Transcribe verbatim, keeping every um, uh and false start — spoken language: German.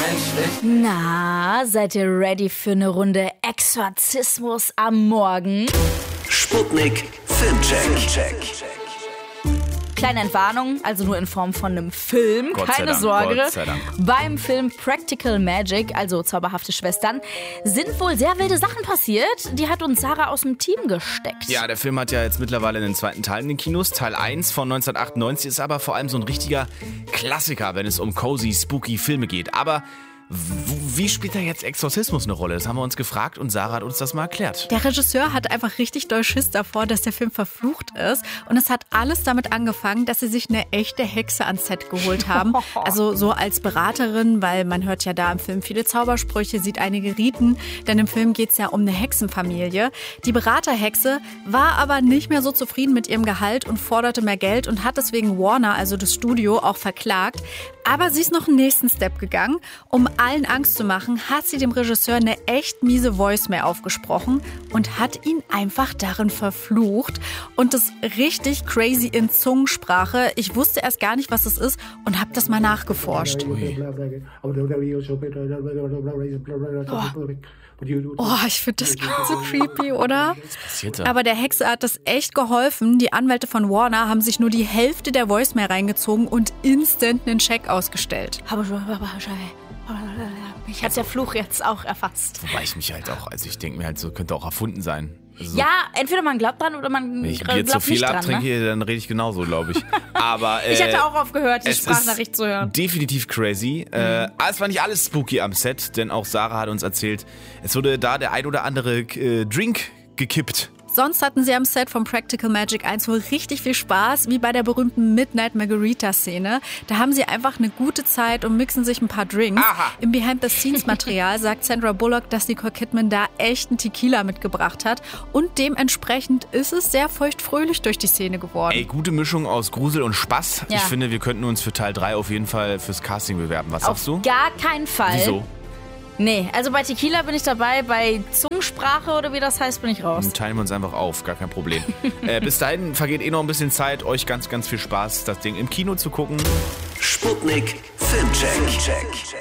menschlich. Na, seid ihr ready für eine Runde Exorzismus am Morgen? Sputnik Filmcheck. Kleine Entwarnung, also nur in Form von einem Film, Gott sei keine Dank, Sorge. Gott sei Dank. Beim Film Practical Magic, also Zauberhafte Schwestern, sind wohl sehr wilde Sachen passiert. Die hat uns Sarah aus dem Team gesteckt. Ja, der Film hat ja jetzt mittlerweile einen zweiten Teil in den Kinos. Teil eins von neunzehnhundertachtundneunzig ist aber vor allem so ein richtiger Klassiker, wenn es um cozy, spooky Filme geht. Aber wie spielt da jetzt Exorzismus eine Rolle? Das haben wir uns gefragt und Sarah hat uns das mal erklärt. Der Regisseur hat einfach richtig doll Schiss davor, dass der Film verflucht ist. Und es hat alles damit angefangen, dass sie sich eine echte Hexe ans Set geholt haben. Also so als Beraterin, weil man hört ja da im Film viele Zaubersprüche, sieht einige Riten. Denn im Film geht es ja um eine Hexenfamilie. Die Beraterhexe war aber nicht mehr so zufrieden mit ihrem Gehalt und forderte mehr Geld und hat deswegen Warner, also das Studio, auch verklagt. Aber sie ist noch einen nächsten Step gegangen. Um allen Angst zu machen, hat sie dem Regisseur eine echt miese Voicemail aufgesprochen und hat ihn einfach darin verflucht. Und das richtig crazy in Zungensprache. Ich wusste erst gar nicht, was es ist und habe das mal nachgeforscht. Oh, ich finde das ganz so creepy, oder? Aber der Hexe hat das echt geholfen. Die Anwälte von Warner haben sich nur die Hälfte der Voicemail reingezogen und instant einen Scheck ausgestellt. Ich hab's ja Fluch jetzt auch erfasst. Wobei ich mich halt auch, also ich denke mir halt so, könnte auch erfunden sein. Also Ja, entweder man glaubt dran oder man wenn ich glaubt jetzt so viel nicht dran. abtrinke, Ne? dann rede ich genauso, glaube ich. Aber äh, Ich hatte auch aufgehört, die es Sprachnachricht ist zu hören. definitiv crazy. Mhm. Äh, aber es war nicht alles spooky am Set, denn auch Sarah hat uns erzählt, es wurde da der ein oder andere äh, Drink gekippt. Sonst hatten sie am Set von Practical Magic eins wohl richtig viel Spaß, wie bei der berühmten Midnight Margarita-Szene. Da haben sie einfach eine gute Zeit und mixen sich ein paar Drinks. Aha. Im Behind-the-Scenes-Material sagt Sandra Bullock, dass Nicole Kidman da echten Tequila mitgebracht hat. Und dementsprechend ist es sehr feuchtfröhlich durch die Szene geworden. Ey, gute Mischung aus Grusel und Spaß. Ja. Ich finde, wir könnten uns für Teil drei auf jeden Fall fürs Casting bewerben. Was sagst du? Auf gar keinen Fall. Wieso? Nee, also bei Tequila bin ich dabei, bei Zungensprache oder wie das heißt, bin ich raus. Dann teilen wir uns einfach auf, gar kein Problem. äh, bis dahin vergeht eh noch ein bisschen Zeit. Euch ganz, ganz viel Spaß, das Ding im Kino zu gucken. Sputnik Filmcheck.